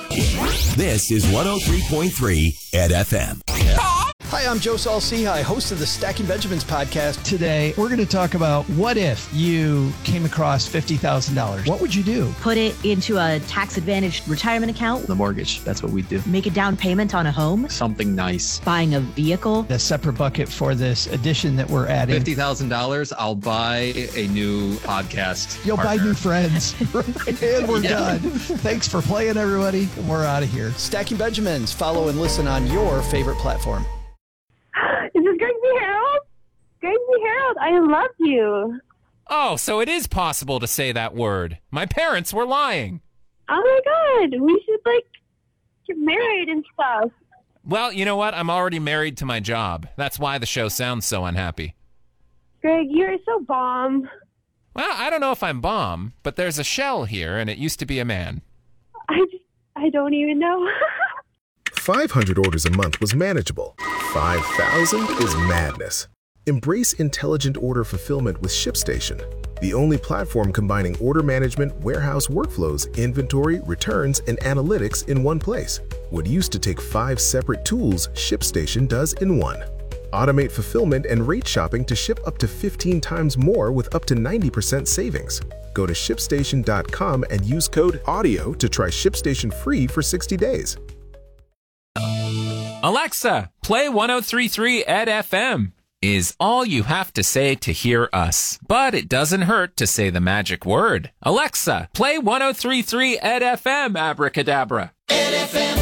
This is 103.3 at FM. Hi, I'm Joe Saul-Sehy, host of the Stacking Benjamins podcast. Today, we're going to talk about what if you came across $50,000? What would you do? Put it into a tax-advantaged retirement account. The mortgage, that's what we do. Make a down payment on a home. Something nice. Buying a vehicle. A separate bucket for this addition that we're adding. $50,000, I'll buy a new podcast. You'll partner. buy new friends. And we're done. Thanks for playing, everybody. We're out of here. Stacking Benjamins. Follow and listen on your favorite platform. Is this Grigsby Harold? Grigsby Harold, I love you. Oh, so it is possible to say that word. My parents were lying. Oh my God, we should get married and stuff. Well, you know what? I'm already married to my job. That's why the show sounds so unhappy. Greg, you're so bomb. Well, I don't know if I'm bomb, but there's a shell here, and it used to be a man. I don't even know. 500 orders a month was manageable. 5,000 is madness. Embrace intelligent order fulfillment with ShipStation, the only platform combining order management, warehouse workflows, inventory, returns, and analytics in one place. What used to take 5 separate tools, ShipStation does in one. Automate fulfillment and rate shopping to ship up to 15 times more with up to 90% savings. Go to ShipStation.com and use code AUDIO to try ShipStation free for 60 days. Alexa, play 103.3 at FM is all you have to say to hear us. But it doesn't hurt to say the magic word. Alexa, play 103.3 at FM, abracadabra.